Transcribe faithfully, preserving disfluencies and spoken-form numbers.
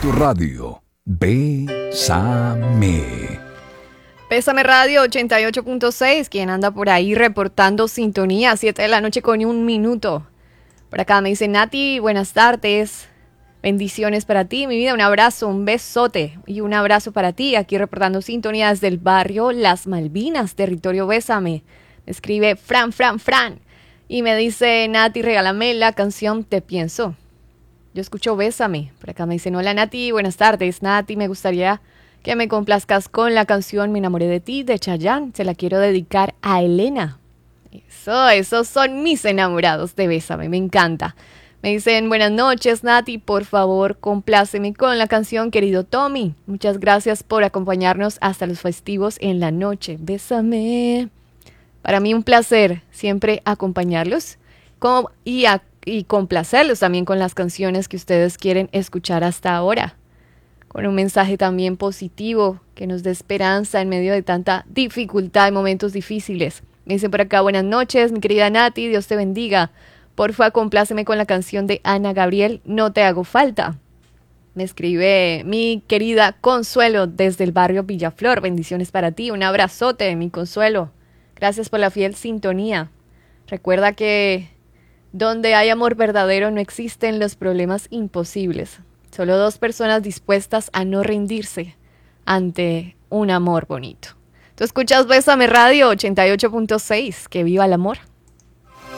tu radio. Bésame. Bésame Radio ochenta y ocho punto seis. Quien anda por ahí reportando sintonía, siete de la noche con un minuto. Por acá me dice Nati, buenas tardes. Bendiciones para ti, mi vida. Un abrazo, un besote y un abrazo para ti. Aquí reportando sintonía desde el barrio Las Malvinas, territorio Bésame. Me escribe Fran, Fran, Fran. Y me dice Nati, regálame la canción Te Pienso. Yo escucho Bésame. Por acá me dicen, hola Nati, buenas tardes. Nati, me gustaría que me complazcas con la canción Me enamoré de ti de Chayanne. Se la quiero dedicar a Elena. Eso, esos son mis enamorados de Bésame, me encanta. Me dicen, buenas noches Nati, por favor compláceme con la canción Querido Tommy. Muchas gracias por acompañarnos hasta los festivos en la noche. Bésame. Para mí un placer siempre acompañarlos con, y, a, y complacerlos también con las canciones que ustedes quieren escuchar hasta ahora. Con un mensaje también positivo que nos dé esperanza en medio de tanta dificultad y momentos difíciles. Me dicen por acá, buenas noches, mi querida Nati, Dios te bendiga. Porfa, compláceme con la canción de Ana Gabriel, No te hago falta. Me escribe mi querida Consuelo desde el barrio Villaflor. Bendiciones para ti, un abrazote, mi Consuelo. Gracias por la fiel sintonía. Recuerda que donde hay amor verdadero no existen los problemas imposibles. Solo dos personas dispuestas a no rendirse ante un amor bonito. Tú escuchas Bésame Radio ochenta y ocho punto seis. Que viva el amor.